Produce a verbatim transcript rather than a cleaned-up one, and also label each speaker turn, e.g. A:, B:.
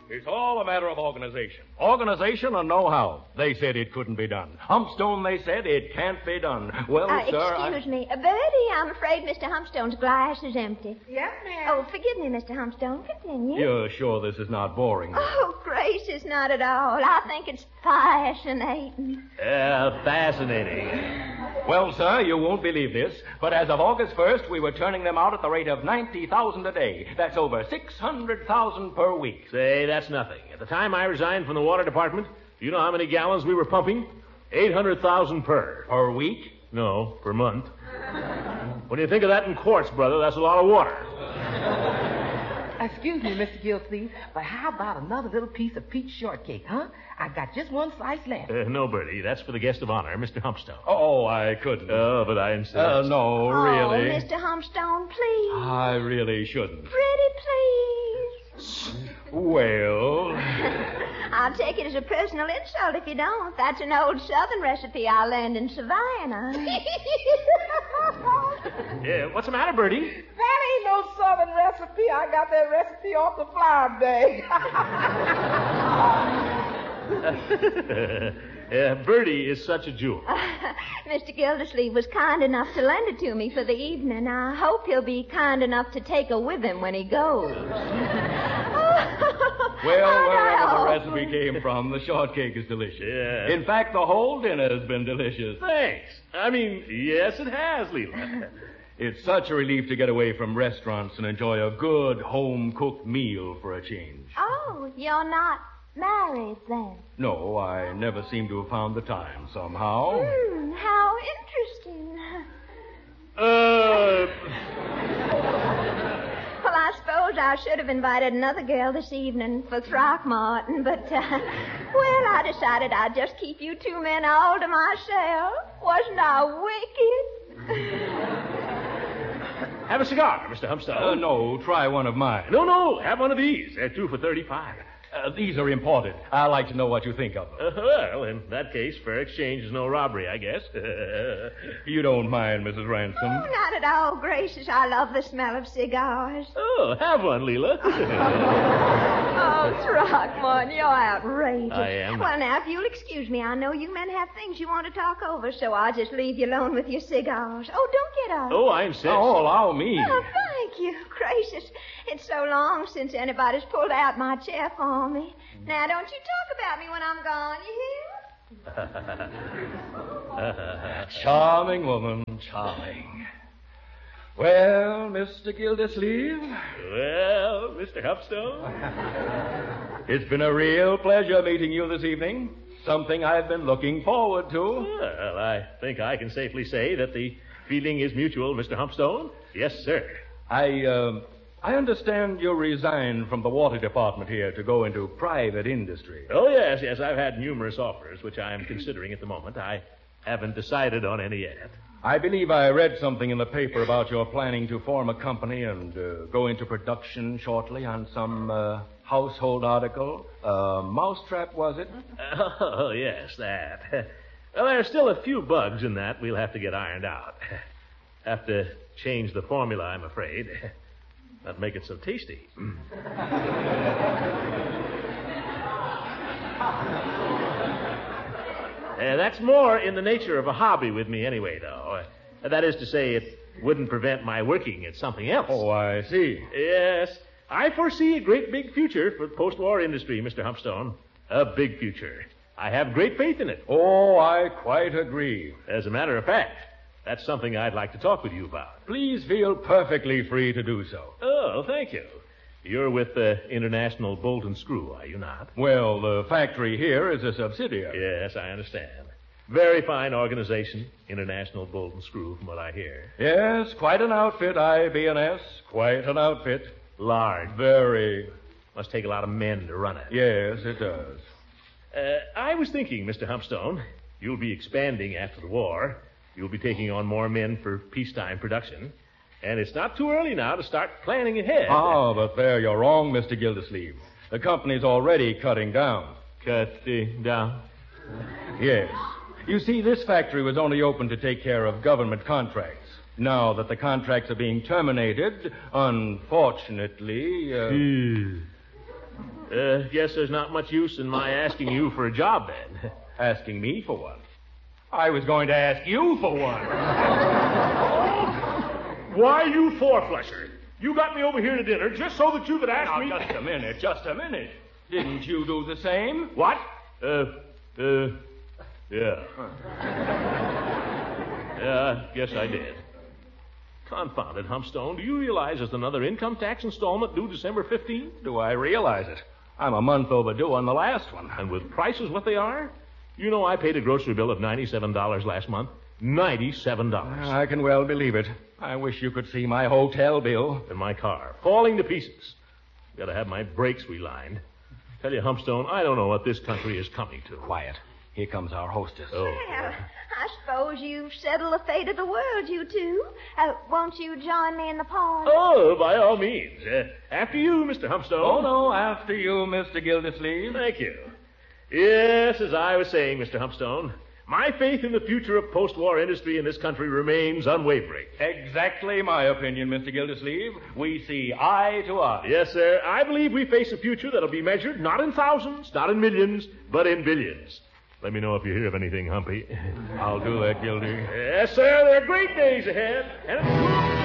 A: It's all a matter of organization. Organization and know-how. They said it couldn't be done. Humpstone, they said it can't be done. Well,
B: uh,
A: sir,
B: Excuse
A: I...
B: me. Uh, Bertie, I'm afraid Mister Humpstone's glass is empty.
C: Yes, ma'am.
B: Oh, forgive me, Mister Humpstone. Continue.
A: You're sure this is not boring?
B: Oh, gracious, not at all. I think it's fascinating.
D: Uh, fascinating.
A: Well, sir, you won't believe this, but as of August first, we were turning them out at the rate of ninety thousand a day. That's over six hundred thousand per week.
D: Say, that's nothing. At the time I resigned from the water department, do you know how many gallons we were pumping? eight hundred thousand per.
A: Per week?
D: No, per month. When you think of that in quarts, brother, that's a lot of water.
C: Excuse me, Mister Gilsleeve, but how about another little piece of peach shortcake, huh? I've got just one slice left.
D: Uh, no, Bertie, that's for the guest of honor, Mister Humpstone.
A: Oh, I couldn't.
D: Oh, but I insist.
A: Uh, no, really.
B: Oh, Mister Humpstone, please.
A: I really shouldn't.
B: Pretty please.
A: Well...
B: I'll take it as a personal insult if you don't. That's an old Southern recipe I learned in Savannah.
D: Yeah, what's the matter, Bertie?
C: That ain't no Southern recipe. I got that recipe off the flour bag.
D: uh, Bertie is such a jewel.
B: Uh, Mister Gildersleeve was kind enough to lend it to me for the evening. I hope he'll be kind enough to take it with him when he goes.
A: Well, wherever the recipe came from, the shortcake is delicious.
D: Yeah.
A: In fact, the whole dinner has been delicious.
D: Thanks. I mean, yes, it has, Leela.
A: It's such a relief to get away from restaurants and enjoy a good home-cooked meal for a change.
B: Oh, you're not married then?
A: No, I never seem to have found the time somehow.
B: Hmm, how interesting.
D: Uh...
B: Well, I suppose I should have invited another girl this evening for Throckmorton, but, uh, well, I decided I'd just keep you two men all to myself. Wasn't I wicked?
D: Have a cigar, Mister Humpstone.
A: Uh, no, try one of mine.
D: No, no, have one of these. They're two for thirty-five.
A: Uh, these are imported. I'd like to know what you think of them.
D: Uh, well, in that case, fair exchange is no robbery, I guess.
A: You don't mind, Missus Ransom?
B: Oh, not at all, gracious. I love the smell of cigars.
D: Oh, have one, Leela.
B: Oh, Throckmorton, you're outrageous.
D: I am.
B: Well, now, if you'll excuse me, I know you men have things you want to talk over, so I'll just leave you alone with your cigars. Oh, don't get up.
D: Oh, I insist.
A: Oh, allow me.
B: Oh, thank you. Gracious. It's so long since anybody's pulled out my chair for me. Now, don't you talk about me when I'm gone, you hear?
A: Charming woman, charming. Well, Mister Gildersleeve?
D: Well, Mister Humpstone?
A: It's been a real pleasure meeting you this evening. Something I've been looking forward to.
D: Well, I think I can safely say that the feeling is mutual, Mister Humpstone. Yes, sir.
A: I, uh, I understand you resigned from the water department here to go into private industry.
D: Oh, yes, yes. I've had numerous offers, which I am considering at the moment. I haven't decided on any yet.
A: I believe I read something in the paper about your planning to form a company and uh, go into production shortly on some uh, household article. Uh, mousetrap, was it?
D: Oh, yes, that. Well, there are still a few bugs in that we'll have to get ironed out. Have to change the formula, I'm afraid. Not make it so tasty. Uh, that's more in the nature of a hobby with me anyway, though. Uh, that is to say, it wouldn't prevent my working at something else.
A: Oh, I see.
D: Yes. I foresee a great big future for the post-war industry, Mister Humpstone. A big future. I have great faith in it.
A: Oh, I quite agree.
D: As a matter of fact, that's something I'd like to talk with you about.
A: Please feel perfectly free to do so.
D: Oh, thank you. You're with the International Bolt and Screw, are you not?
A: Well, the factory here is a subsidiary.
D: Yes, I understand. Very fine organization, International Bolt and Screw, from what I hear.
A: Yes, quite an outfit, I B N S. Quite an outfit.
D: Large.
A: Very.
D: Must take a lot of men to run it.
A: Yes, it does.
D: Uh, I was thinking, Mister Humpstone, you'll be expanding after the war. You'll be taking on more men for peacetime production. And it's not too early now to start planning ahead.
A: Oh, but there you're wrong, Mister Gildersleeve. The company's already cutting down.
D: Cutting down?
A: Yes. You see, this factory was only open to take care of government contracts. Now that the contracts are being terminated, unfortunately... Uh...
D: Uh, guess there's not much use in my asking you for a job, then.
A: Asking me for one? I was going to ask you for one.
D: Why, you four-flusher? You got me over here to dinner just so that you could ask
A: Now,
D: me...
A: just a minute, just a minute. Didn't you do the same?
D: What? Uh, uh, yeah. Yeah, I guess I did. Confound it, Humpstone. Do you realize there's another income tax installment due December fifteenth?
A: Do I realize it? I'm a month overdue on the last one.
D: And with prices what they are? You know I paid a grocery bill of ninety-seven dollars last month. ninety-seven dollars.
A: I can well believe it. I wish you could see my hotel bill.
D: And my car, falling to pieces. Gotta have my brakes relined. Tell you, Humpstone, I don't know what this country is coming to.
A: Quiet. Here comes our hostess.
D: Oh.
B: Well, I suppose you've settled the fate of the world, you two. Uh, won't you join me in the party?
D: Oh, by all means. Uh, after you, Mister Humpstone.
A: Oh, no, after you, Mister Gildersleeve.
D: Thank you. Yes, as I was saying, Mister Humpstone, my faith in the future of post-war industry in this country remains unwavering.
A: Exactly my opinion, Mister Gildersleeve. We see eye to eye.
D: Yes, sir. I believe we face a future that'll be measured not in thousands, not in millions, but in billions. Let me know if you hear of anything, Humpy.
A: I'll do that, Gildy.
D: Yes, sir. There are great days ahead. And it's